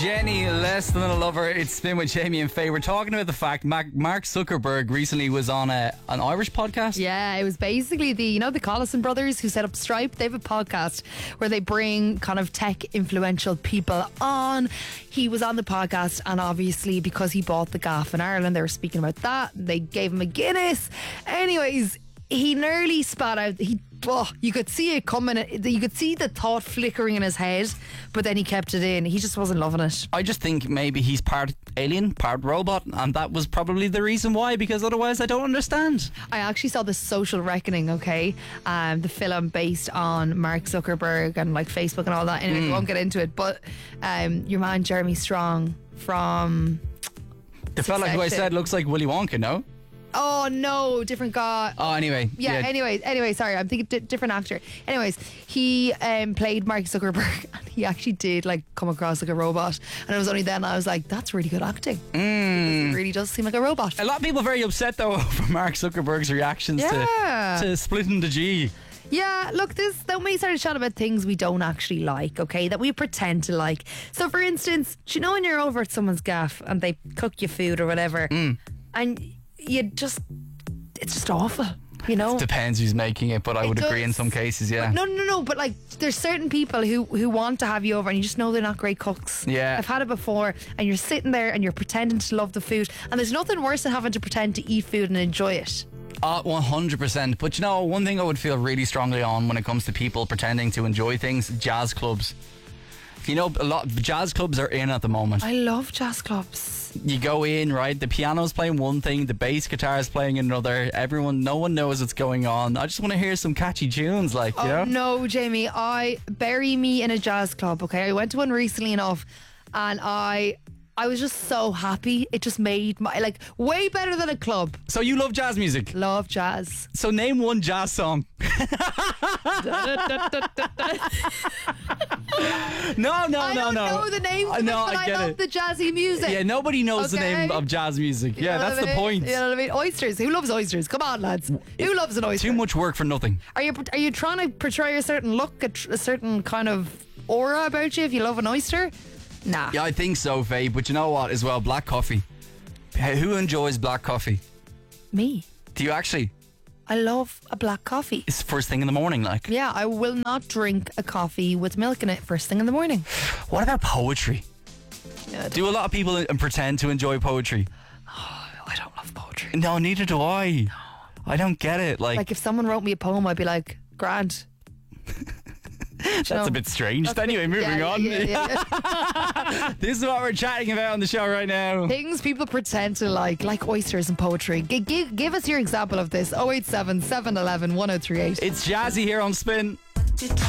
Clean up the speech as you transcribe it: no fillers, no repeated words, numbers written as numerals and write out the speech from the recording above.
Jenny, less than a lover. It's Spin with Jamie and Faye. We're talking about the fact Mark Zuckerberg recently was on an Irish podcast. Yeah, it was basically the Collison brothers who set up Stripe. They have a podcast where they bring kind of tech influential people on. He was on the podcast, and obviously because he bought the gaff in Ireland, they were speaking about that. They gave him a Guinness. Anyways, he nearly spat out. You could see it coming. You could see the thought flickering in his head, but then he kept it in. He just wasn't loving it. I just think maybe he's part alien, part robot, and that was probably the reason why, because otherwise I don't understand. I actually saw The Social Reckoning, okay? The film based on Mark Zuckerberg and like Facebook and all that. Anyway, I won't get into it, but your man Jeremy Strong from The fella who I said looks like Willy Wonka, no? Oh no, different guy. Oh, anyway. Yeah. Anyway, sorry, I'm thinking different actor. Anyways, he played Mark Zuckerberg, and he actually did like come across like a robot. And it was only then I was like, that's really good acting. It really does seem like a robot. A lot of people very upset though over Mark Zuckerberg's reactions to splitting the G. Yeah, look, then we started chatting about things we don't actually like, okay, that we pretend to like. So for instance, do you know when you're over at someone's gaff and they cook you food or whatever, and it's just awful, you know? Depends who's making it, but I would agree in some cases, yeah. But no, but like there's certain people who want to have you over and you just know they're not great cooks. Yeah. I've had it before, and you're sitting there and you're pretending to love the food, and there's nothing worse than having to pretend to eat food and enjoy it. 100%. But you know, one thing I would feel really strongly on when it comes to people pretending to enjoy things, jazz clubs. You know, a lot of jazz clubs are in at the moment. I love jazz clubs. You go in, right? The piano's playing one thing, the bass guitar is playing another. No one knows what's going on. I just want to hear some catchy tunes, like, you know? No, Jamie, bury me in a jazz club, okay? I went to one recently enough, and I was just so happy. It just made my, way better than a club. So you love jazz music? Love jazz. So name one jazz song. No. I don't know the name of it, but I love the jazzy music. Yeah, nobody knows the name of jazz music. Yeah, that's the point. You know what I mean? Oysters. Who loves oysters? Come on, lads. Who loves an oyster? Too much work for nothing. Are you trying to portray a certain look, a certain kind of aura about you if you love an oyster? Nah. Yeah, I think so, Faye. But you know what as well? Black coffee. Who enjoys black coffee? Me. Do you actually? I love a black coffee. It's first thing in the morning, like. Yeah, I will not drink a coffee with milk in it first thing in the morning. What about poetry? Yeah, do a lot of people pretend to enjoy poetry? Oh, I don't love poetry. No, neither do I. No. I don't get it. Like if someone wrote me a poem, I'd be like, grand. That's a bit strange. Anyway, moving on. Yeah. This is what we're chatting about on the show right now. Things people pretend to like oysters and poetry. Give us your example of this. 087 711 1038. It's Jazzy here on Spin.